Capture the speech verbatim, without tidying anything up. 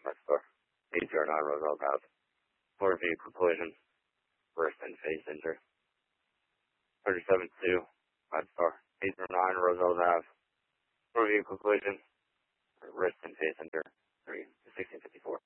five star. eight zero nine Roosevelt Ave. Motor vehicle collision. Wrist and face injury. thirty-seven two, five star. eight zero nine Roosevelt Ave. Motor vehicle collision. Wrist and face injury. sixteen fifty-four.